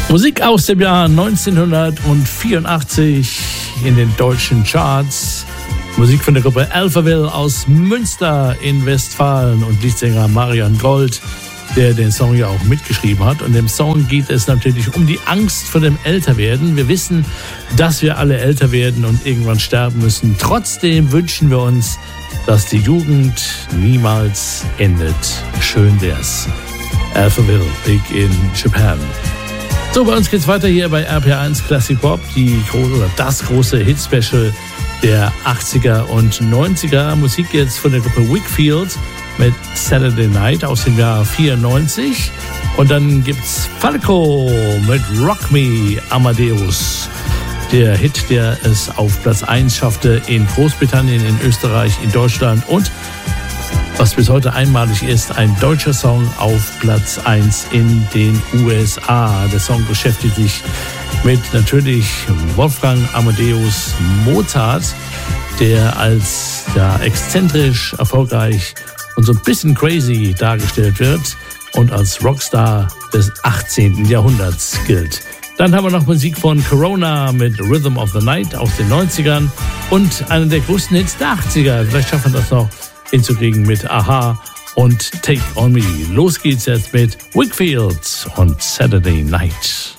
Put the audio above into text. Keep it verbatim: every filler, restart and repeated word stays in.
Musik aus dem Jahr neunzehnhundertvierundachtzig in den deutschen Charts. Musik von der Gruppe Alphaville aus Münster in Westfalen und Liedsänger Marian Gold, der den Song ja auch mitgeschrieben hat. Und im Song geht es natürlich um die Angst vor dem Älterwerden. Wir wissen, dass wir alle älter werden und irgendwann sterben müssen. Trotzdem wünschen wir uns, dass die Jugend niemals endet. Schön wär's. Alphaville, Big in Japan. So, bei uns geht's weiter hier bei R P R eins Classic Pop, die große, oder das große Hit-Special der achtziger und neunziger. Musik jetzt von der Gruppe Whigfield mit Saturday Night aus dem Jahr vierundneunzig. Und dann gibt's Falco mit Rock Me Amadeus. Der Hit, der es auf Platz eins schaffte in Großbritannien, in Österreich, in Deutschland und, was bis heute einmalig ist, ein deutscher Song auf Platz eins in den U S A. Der Song beschäftigt sich mit natürlich Wolfgang Amadeus Mozart, der als ja, exzentrisch, erfolgreich und so ein bisschen crazy dargestellt wird und als Rockstar des achtzehnten Jahrhunderts gilt. Dann haben wir noch Musik von Corona mit Rhythm of the Night aus den neunzigern und einer der größten Hits der achtziger. Vielleicht schaffen wir das noch hinzukriegen mit Aha und Take On Me. Los geht's jetzt mit Whigfield und Saturday Night.